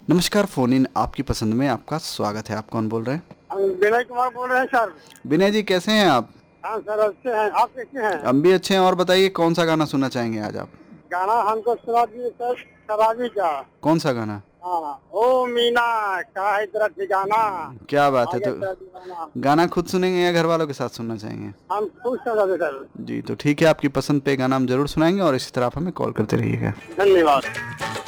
नमस्कार, phone in आपकी पसंद में आपका स्वागत है। आप कौन बोल रहे हैं? हम विनय कुमार बोल रहे हैं सर। विनय जी, कैसे हैं आप? हाँ सर, अच्छे हैं। आप कैसे हैं? हम भी अच्छे हैं। और बताइए, कौन सा गाना सुनना चाहेंगे आज आप? गाना हमको सुना दीजिए सर, शराबी का। कौन सा गाना? हाँ, ओ मीना का है तेरा ठिकाना, क्या बात है। आगे तो तेरा दीवाना। गाना खुद सुनेंगे या घर वालों के साथ सुनना चाहेंगे? हम खुश हैं सर। जी, तो ठीक है, आपकी पसंद पे गाना हम जरूर सुनाएंगे और इसी तरह आप हमें कॉल करते रहिएगा। धन्यवाद।